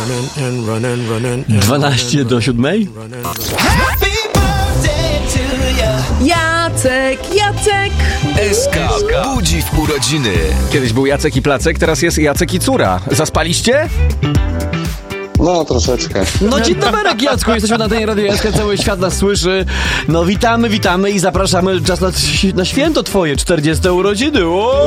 6:40. Jacek! SK budzi w urodziny. Kiedyś był Jacek i Placek, teraz jest Jacek i Córa. Zaspaliście? No, troszeczkę. No dzień dobry, Jacku, jesteśmy na tej Radio SK, cały świat nas słyszy. No witamy i zapraszamy. Czas na święto twoje, 40 urodziny.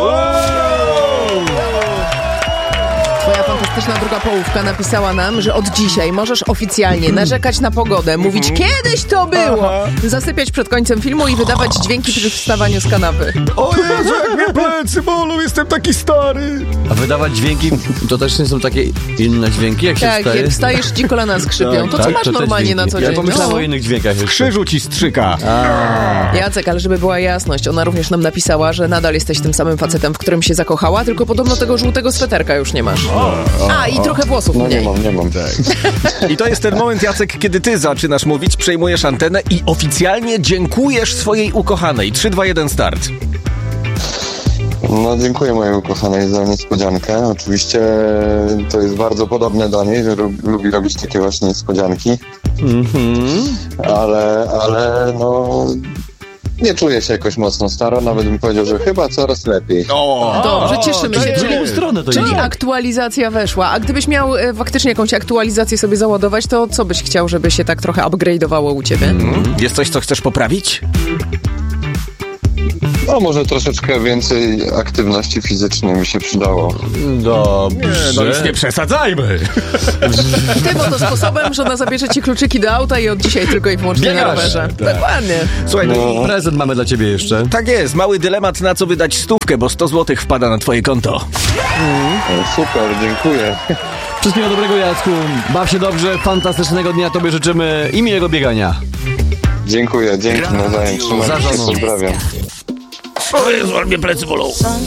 Twoja fantastyczna druga połówka napisała nam, że od dzisiaj możesz oficjalnie narzekać na pogodę, mówić kiedyś to było, zasypiać przed końcem filmu i wydawać dźwięki przy wstawaniu z kanapy. O Jezu, jak mnie plecy bolą, jestem taki stary. A wydawać dźwięki, to też nie są takie inne dźwięki, jak się Tak, wstaje? jak wstajesz, ci kolana skrzypią. To co masz to te normalnie dźwięki. na co Ja dzień? pomyślałem o innych dźwiękach jeszcze. Krzyżu ci strzyka. Jacek, ale żeby była jasność, ona również nam napisała, że nadal jesteś tym samym facetem, w którym się zakochała, tylko podobno tego żółtego sweterka już nie masz. I trochę włosów No mniej. nie mam. I to jest ten moment, Jacek, kiedy ty zaczynasz mówić, przejmujesz antenę i oficjalnie dziękujesz swojej ukochanej. 3, 2, 1, start. No, dziękuję mojej ukochanej za niespodziankę. Oczywiście to jest bardzo podobne do niej, że lubi robić takie właśnie niespodzianki. Ale no... Nie czuję się jakoś mocno staro, nawet bym powiedział, że chyba coraz lepiej. Dobrze, cieszymy się. W drugą stronę to Czyli idzie. aktualizacja weszła. A gdybyś miał faktycznie jakąś aktualizację sobie załadować, to co byś chciał, żeby się tak trochę upgrade'owało u ciebie? Jest coś, co chcesz poprawić? No, może troszeczkę więcej aktywności fizycznej mi się przydało. Dobrze. No już nie przesadzajmy. Tym oto sposobem, że ona zabierze ci kluczyki do auta i od dzisiaj tylko i wyłącznie na Biegasz. rowerze. Tak. Dokładnie. Słuchaj, no, Prezent mamy dla ciebie jeszcze. tak jest, mały dylemat, na co wydać 100, bo 100 zł wpada na twoje konto. Super, dziękuję. Wszystkiego dobrego, Jacku. Baw się dobrze, fantastycznego dnia tobie życzymy i miłego biegania. Dziękuję, dzięki nawzajem. Trzymajcie się, pozdrawiam. O Jezu, ale mnie plecy bolą.